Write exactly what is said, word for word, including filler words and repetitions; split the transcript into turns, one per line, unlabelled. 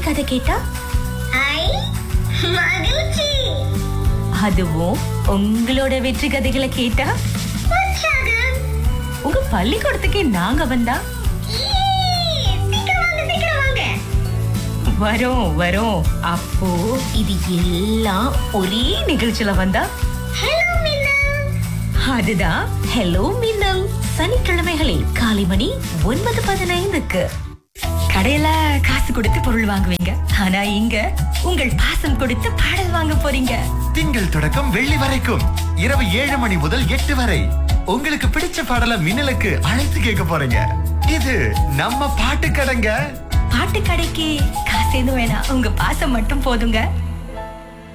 கதை கேட்டா
ஐ மகிழ்ச்சி.
அதுவும் உங்களோட வெற்றி கதைகளை கேட்டா
உற்சாகம்.
உங்க பள்ளிக்கூடத்துக்கே நாங்க வந்தா
ஈ, சீக்கிரம் வாங்க, சீக்கிரம் வாங்க.
வரோம் வரோம். அப்போ இது எல்லாம் ஒரே நிகழ்ச்சியில வந்தா
ஹலோ மின்னா.
அதுதான் ஹலோ மின்னல். சனிக்கிழமைகளில் காலை மணி ஒன்பது பதினைந்துக்கு. கடையில காசு கொடுத்து பொருள் வாங்குவீங்க, ஆனா இங்க உங்கள் பாசம் கொடுத்து பாடல் வாங்க போறீங்க.
திங்கள் தொடக்கம் வெள்ளி வரைக்கும் இரவு ஏழு மணி முதல் எட்டு வரை உங்களுக்கு பிடிச்ச பாடல மின்னலுக்கு அழைத்து கேட்க போறீங்க. இது நம்ம பாட்டு கடைங்க.
பாட்டு கடைக்கு காசு எதுவும் வேணாம், உங்க பாசம் மட்டும் போதுங்க.